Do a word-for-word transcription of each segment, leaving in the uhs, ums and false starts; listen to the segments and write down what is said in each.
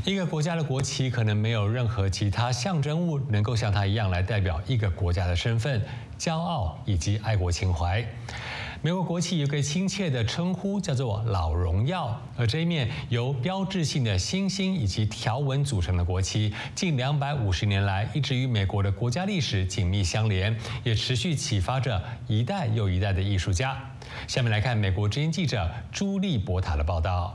一个国家的国旗可能没有任何其他象征物能够像它一样来代表一个国家的身份、骄傲以及爱国情怀。美国国旗有个亲切的称呼，叫做“老荣耀”，而这一面由标志性的星星以及条纹组成的国旗，近两百五十年来一直与美国的国家历史紧密相连，也持续启发着一代又一代的艺术家。下面来看美国之音记者朱莉伯塔的报道。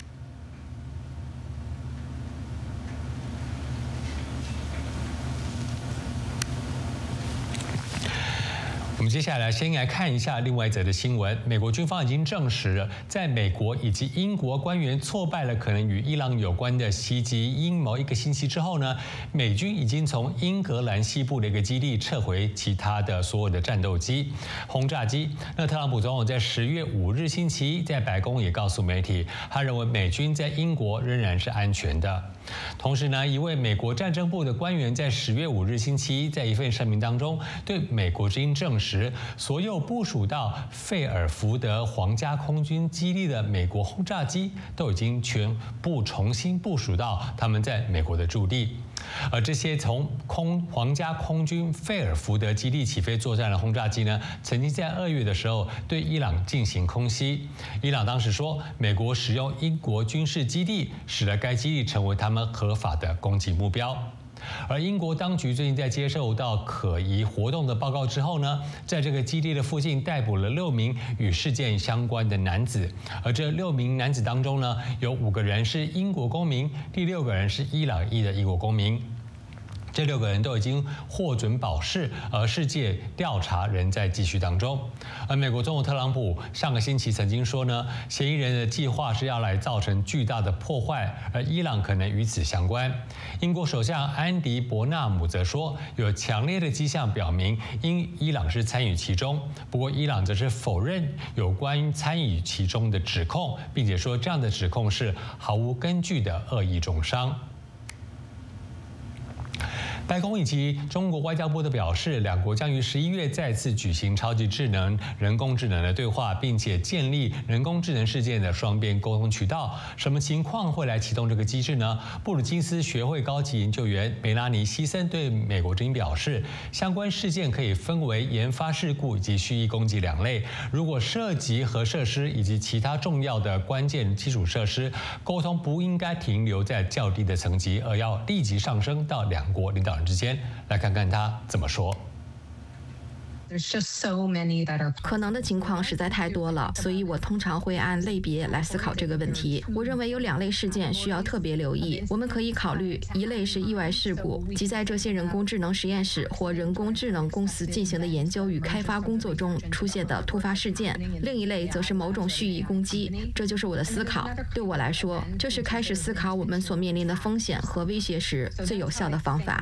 我们接下来先来看一下另外一则的新闻。美国军方已经证实，在美国以及英国官员挫败了可能与伊朗有关的袭击阴谋一个星期之后呢，美军已经从英格兰西部的一个基地撤回其他的所有的战斗机、轰炸机。那特朗普总统在十月五日星期一在白宫也告诉媒体，他认为美军在英国仍然是安全的。同时呢，一位美国战争部的官员在十月五日星期一在一份声明当中对美国之音证实，所有部署到费尔福德皇家空军基地的美国轰炸机都已经全部重新部署到他们在美国的驻地。而这些从空皇家空军费尔福德基地起飞作战的轰炸机呢，曾经在二月的时候对伊朗进行空袭。伊朗当时说，美国使用英国军事基地，使得该基地成为他们合法的攻击目标。而英国当局最近在接受到可疑活动的报告之后呢，在这个基地的附近逮捕了六名与事件相关的男子，而这六名男子当中呢，有五个人是英国公民，第六个人是伊朗裔的英国公民。这六个人都已经获准保释，而世界调查仍在继续当中。而美国总统特朗普上个星期曾经说呢，嫌疑人的计划是要来造成巨大的破坏，而伊朗可能与此相关。英国首相安迪·伯纳姆则说，有强烈的迹象表明因伊朗是参与其中，不过伊朗则是否认有关于参与其中的指控，并且说这样的指控是毫无根据的恶意中伤。白宫以及中国外交部都表示，两国将于十一月再次举行超级智能、人工智能的对话，并且建立人工智能事件的双边沟通渠道。什么情况会来启动这个机制呢？布鲁金斯学会高级研究员梅拉尼·希森对美国之音表示，相关事件可以分为研发事故以及蓄意攻击两类。如果涉及核设施以及其他重要的关键基础设施，沟通不应该停留在较低的层级，而要立即上升到两国领导之间。来看看他怎么说。 可能的情况实在太多了，所以我通常会按类别来思考这个问题。我认为有两类事件需要特别留意。我们可以考虑，一类是意外事故，即在这些人工智能实验室或人工智能公司进行的研究与开发工作中出现的突发事件；另一类则是某种蓄意攻击。这就是我的思考。对我来说，这是开始思考我们所面临的风险和威胁时最有效的方法。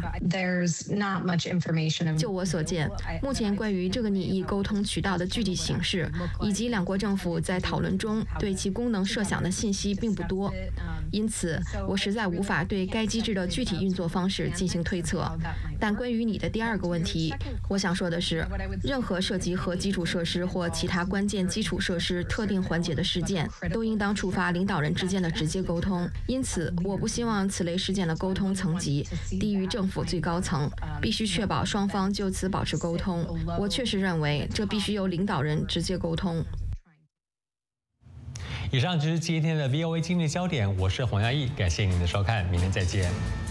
就我所见，目前关于于这个拟议沟通渠道的具体形式，以及两国政府在讨论中对其功能设想的信息并不多，因此我实在无法对该机制的具体运作方式进行推测。但关于你的第二个问题，我想说的是，任何涉及核基础设施或其他关键基础设施特定环节的事件，都应当触发领导人之间的直接沟通。因此，我不希望此类事件的沟通层级低于政府最高层，必须确保双方就此保持沟通。我确实认为这必须由领导人直接沟通。 以上就是今天的 V O A 今日焦点，我是黄亚毅，感谢您的收看，明天再见。